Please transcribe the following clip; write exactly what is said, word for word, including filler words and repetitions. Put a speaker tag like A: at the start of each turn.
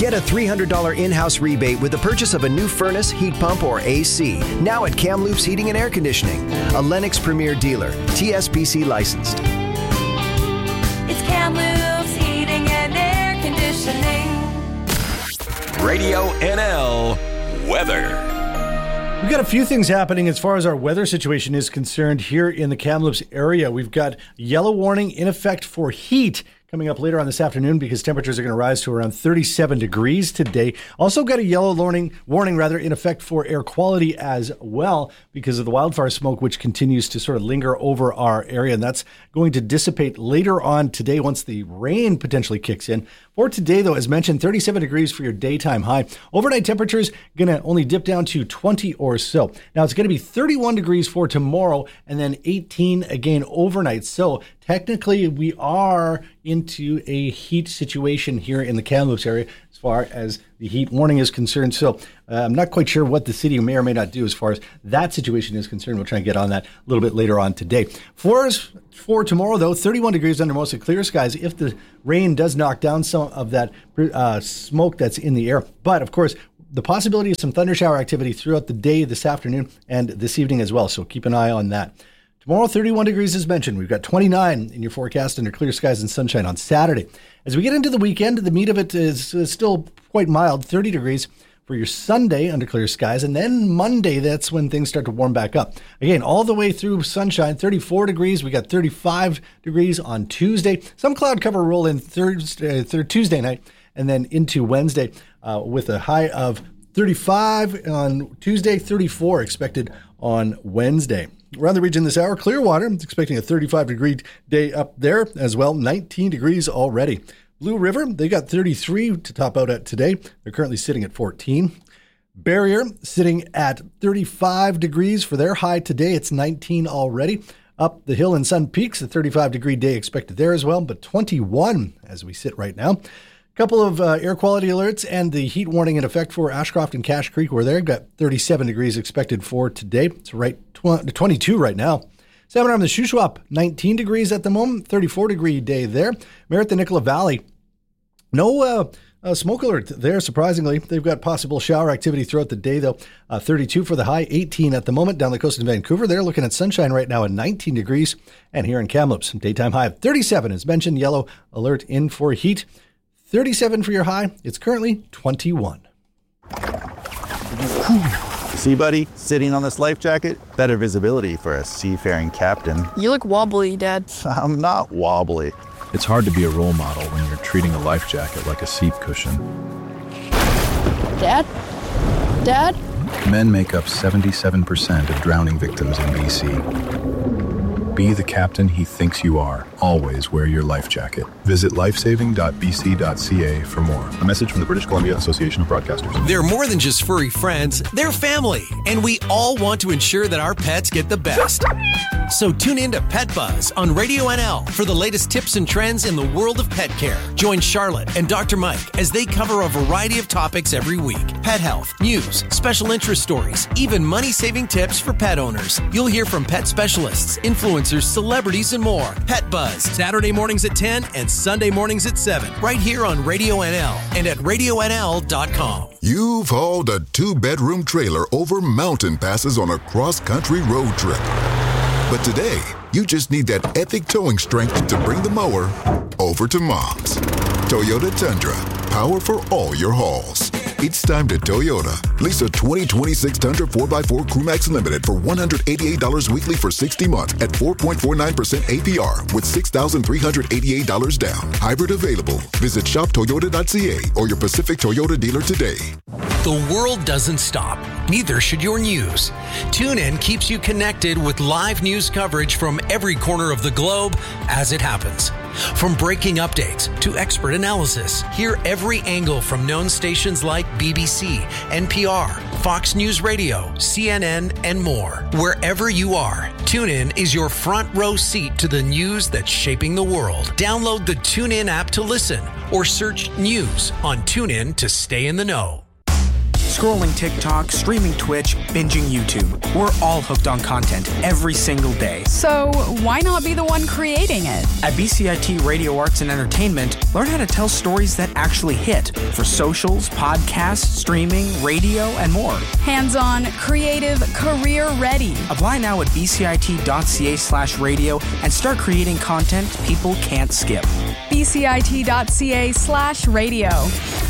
A: Get a three hundred dollars in-house rebate with the purchase of a new furnace, heat pump, or A C. Now at Kamloops Heating and Air Conditioning, a Lennox Premier dealer, T S P C licensed.
B: It's Kamloops Heating and Air Conditioning.
C: Radio N L Weather.
D: We've got a few things happening as far as our weather situation is concerned here in the Kamloops area. We've got yellow warning in effect for heat coming up later on this afternoon because temperatures are going to rise to around thirty-seven degrees today. Also got a yellow warning, warning rather, in effect for air quality as well because of the wildfire smoke, which continues to sort of linger over our area. And that's going to dissipate later on today once the rain potentially kicks in. For today, though, as mentioned, thirty-seven degrees for your daytime high. Overnight temperatures going to only dip down to twenty or so. Now, it's going to be thirty-one degrees for tomorrow and then eighteen again overnight. So technically, we are into a heat situation here in the Kamloops area as far as the heat warning is concerned. So uh, I'm not quite sure what the city may or may not do as far as that situation is concerned. We'll try and get on that a little bit later on today. For us, for tomorrow, though, thirty-one degrees under mostly clear skies if the rain does knock down some of that uh, smoke that's in the air. But, of course, the possibility of some thunder shower activity throughout the day this afternoon and this evening as well. So keep an eye on that. Tomorrow, thirty-one degrees as mentioned. We've got twenty-nine in your forecast under clear skies and sunshine on Saturday. As we get into the weekend, the meat of it is, is still quite mild, thirty degrees for your Sunday under clear skies. And then Monday, that's when things start to warm back up. Again, all the way through sunshine, thirty-four degrees. We got thirty-five degrees on Tuesday. Some cloud cover roll in Thursday, third Tuesday night and then into Wednesday uh, with a high of thirty-five on Tuesday, thirty-four expected on Wednesday. Around the region this hour, Clearwater, it's expecting a thirty-five degree day up there as well, nineteen degrees already. Blue River, they got thirty-three to top out at today. They're currently sitting at fourteen. Barrier sitting at thirty-five degrees for their high today. It's nineteen already. Up the hill in Sun Peaks, a thirty-five degree day expected there as well, but twenty-one as we sit right now. Couple of uh, air quality alerts and the heat warning in effect for Ashcroft and Cache Creek were there. Got thirty-seven degrees expected for today. It's right tw- twenty-two right now. Salmon Arm, the Shuswap, nineteen degrees at the moment. thirty-four degree day there. Merritt, the Nicola Valley. No uh, uh, smoke alert there, surprisingly. They've got possible shower activity throughout the day, though. Uh, thirty-two for the high, eighteen at the moment. Down the coast in Vancouver, they're looking at sunshine right now at nineteen degrees. And here in Kamloops, daytime high of thirty-seven. As mentioned, yellow alert in for heat. thirty-seven for your high. It's currently twenty-one.
E: See, buddy, sitting on this life jacket, better visibility for a seafaring captain.
F: You look wobbly, Dad.
E: I'm not wobbly.
G: It's hard to be a role model when you're treating a life jacket like a seat cushion.
F: Dad? Dad?
G: Men make up seventy-seven percent of drowning victims in B C. Be the captain he thinks you are. Always wear your life jacket. Visit lifesaving dot b c dot c a for more. A message from the British Columbia Association of Broadcasters.
H: They're more than just furry friends. They're family. And we all want to ensure that our pets get the best. So tune in to Pet Buzz on Radio N L for the latest tips and trends in the world of pet care. Join Charlotte and Doctor Mike as they cover a variety of topics every week. Pet health, news, special interest stories, even money-saving tips for pet owners. You'll hear from pet specialists, influencers, celebrities, and more. Pet Buzz, Saturday mornings at ten and Sunday mornings at seven, right here on Radio N L and at radio n l dot com.
I: You've hauled a two-bedroom trailer over mountain passes on a cross-country road trip. But today, you just need that epic towing strength to bring the mower over to Mom's. Toyota Tundra, power for all your hauls. It's time to Toyota. Lease a twenty twenty-six Tundra four by four Crewmax Limited for one hundred eighty-eight dollars weekly for sixty months at four point four nine percent A P R with six thousand three hundred eighty-eight dollars down. Hybrid available. Visit shop toyota dot c a or your Pacific Toyota dealer today.
H: The world doesn't stop. Neither should your news. TuneIn keeps you connected with live news coverage from every corner of the globe as it happens. From breaking updates to expert analysis, hear every angle from known stations like B B C, N P R, Fox News Radio, C N N, and more. Wherever you are, TuneIn is your front row seat to the news that's shaping the world. Download the TuneIn app to listen or search news on TuneIn to stay in the know.
J: Scrolling TikTok, streaming Twitch, binging YouTube. We're all hooked on content every single day.
F: So why not be the one creating it?
J: At B C I T Radio Arts and Entertainment, learn how to tell stories that actually hit for socials, podcasts, streaming, radio, and more.
F: Hands-on, creative, career-ready.
J: Apply now at bcit.ca slash radio and start creating content people can't skip.
F: bcit.ca slash radio.